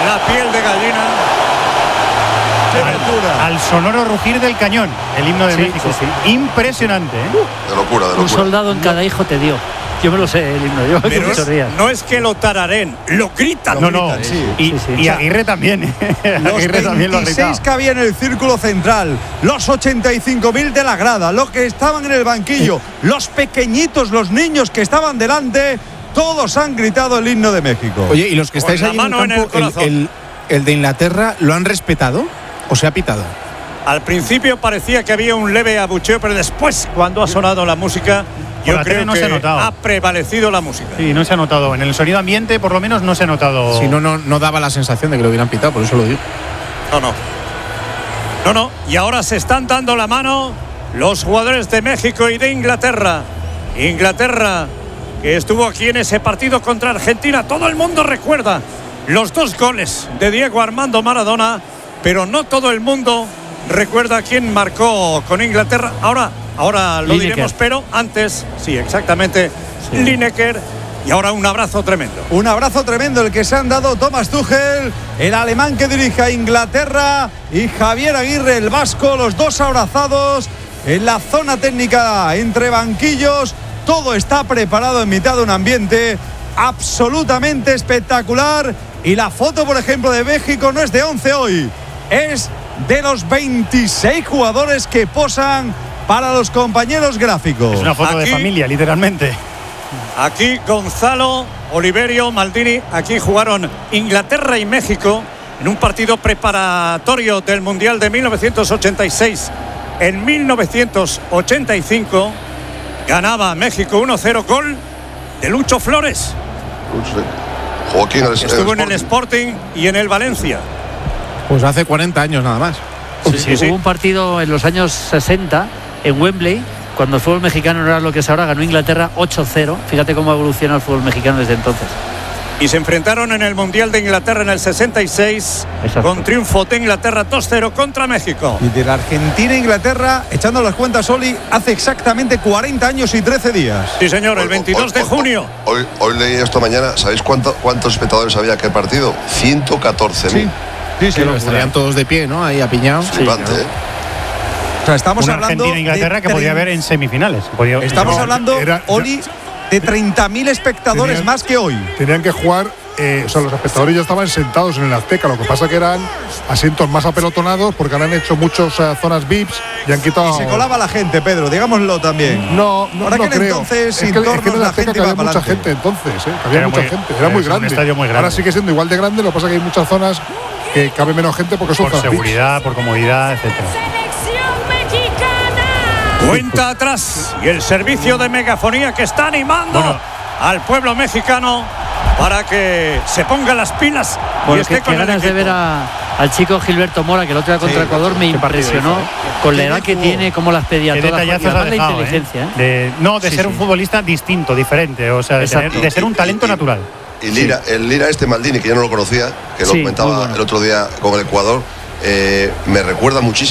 la piel de gallina. Al sonoro rugir del cañón, el himno de México. Sí. Impresionante, ¿eh? De locura. Un soldado en cada hijo te dio. Yo me lo sé, el himno. Pero no es que lo tararen, lo gritan. No. Sí. Y Aguirre también. Aguirre también lo ha gritado. Los 26 que había en el círculo central, los 85.000 de la grada, los que estaban en el banquillo, los pequeñitos, los niños que estaban delante, todos han gritado el himno de México. Oye, ¿y los que estáis ahí en el campo, el de Inglaterra, lo han respetado o se ha pitado? Al principio parecía que había un leve abucheo, pero después, cuando ha sonado la música, yo creo que ha prevalecido la música. Sí, no se ha notado. En el sonido ambiente, por lo menos, no se ha notado. Si no daba la sensación de que lo hubieran pitado, por eso lo digo. No. Y ahora se están dando la mano los jugadores de México y de Inglaterra. Inglaterra, que estuvo aquí en ese partido contra Argentina. Todo el mundo recuerda los 2 goles de Diego Armando Maradona, pero no todo el mundo recuerda quién marcó con Inglaterra. Ahora lo diremos, pero antes, sí, exactamente, Lineker. Y ahora un abrazo tremendo. Un abrazo tremendo el que se han dado Thomas Tuchel, el alemán que dirige a Inglaterra, y Javier Aguirre, el vasco, los dos abrazados en la zona técnica entre banquillos. Todo está preparado en mitad de un ambiente absolutamente espectacular. Y la foto, por ejemplo, de México no es de 11 hoy, es de los 26 jugadores que posan para los compañeros gráficos. Es una foto de familia, literalmente. Aquí Gonzalo, Oliverio, Maldini. Aquí jugaron Inglaterra y México en un partido preparatorio del Mundial de 1986. En 1985 ganaba México 1-0, gol de Lucho Flores. Joaquín estuvo en el Sporting y en el Valencia. Pues hace 40 años nada más. Sí. Hubo un partido en los años 60 en Wembley, cuando el fútbol mexicano no era lo que es ahora. Ganó Inglaterra 8-0. Fíjate cómo ha evolucionado el fútbol mexicano desde entonces. Y se enfrentaron en el Mundial de Inglaterra en el 66. Exacto. Con triunfo de Inglaterra 2-0 contra México. Y de la Argentina e Inglaterra, echando las cuentas, Oli, hace exactamente 40 años y 13 días. Sí, señor, el 22 de junio. Hoy leí esto mañana. ¿Sabéis cuántos espectadores había aquel partido? 114.000. Sí, estarían todos de pie, ¿no? Ahí apiñados. Flipante, ¿eh? O sea, estamos una hablando Argentina-Inglaterra que podía haber en semifinales. Estamos hablando, Oli, de 30.000 espectadores más que hoy. Tenían que jugar, los espectadores ya estaban sentados en el Azteca. Lo que pasa que eran asientos más apelotonados porque han hecho muchas zonas VIPs y han quitado. Y se colaba la gente, Pedro, digámoslo también. No creo. Entonces, es que en el Azteca había mucha gente entonces, había mucha gente, era muy grande. Un estadio muy grande. Ahora sigue siendo igual de grande, lo que pasa que hay muchas zonas que cabe menos gente porque son por seguridad, por comodidad, etcétera. Cuenta atrás y el servicio de megafonía que está animando al pueblo mexicano para que se pongan las pilas. Bueno, y esté con ganas de ver al chico Gilberto Mora, que el otro día contra Ecuador me impresionó con la edad que tiene, cómo las pedía todas, y además la inteligencia. De ser un futbolista distinto, diferente, o sea, de ser un talento natural. Y el Lira Maldini, que yo no lo conocía, que lo comentaba el otro día con el Ecuador, me recuerda muchísimo